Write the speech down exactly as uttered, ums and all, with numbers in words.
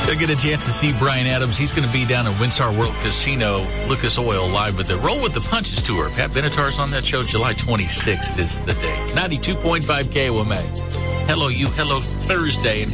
You'll get a chance to see Bryan Adams. He's going to be down at Windstar World Casino, Lucas Oil, live with the Roll with the Punches tour. Pat Benatar's on that show. July twenty-sixth is the day. ninety-two point five K O M A. Hello, you. Hello, Thursday. And